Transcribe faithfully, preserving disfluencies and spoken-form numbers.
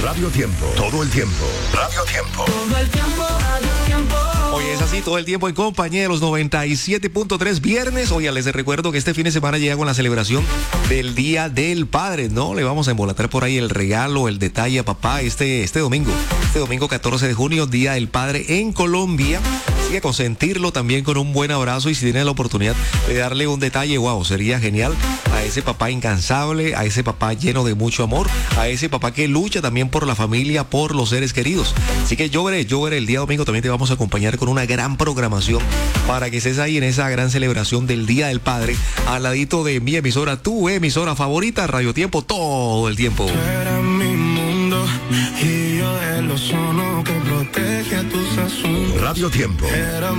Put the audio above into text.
Radio Tiempo, todo el tiempo. Radio Tiempo. Todo el tiempo, Radio Tiempo. Oye, es así todo el tiempo en compañía de los noventa y siete punto tres viernes. Oye, les recuerdo que este fin de semana llega con la celebración del Día del Padre, ¿no? Le vamos a embolatar por ahí el regalo, el detalle a papá este, este domingo. Este domingo catorce de junio, Día del Padre en Colombia. Así que consentirlo también con un buen abrazo y si tiene la oportunidad de darle un detalle, wow, sería genial a ese papá incansable, a ese papá lleno de mucho amor, a ese papá que lucha también por la familia, por los seres queridos. Así que yo veré, yo veré el día domingo también te vamos a acompañar con una gran programación para que estés ahí en esa gran celebración del Día del Padre, al ladito de mi emisora, tu emisora favorita, Radio Tiempo, todo el tiempo. Tú eras mi mundo y yo el ozono que protege a tus asuntos. Radio Tiempo. Era